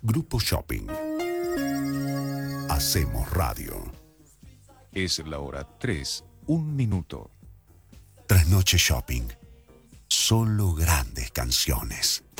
Grupo Shopping. Hacemos radio. Es la hora 3, 1 minuto. Trasnoche Shopping. Solo grandes canciones.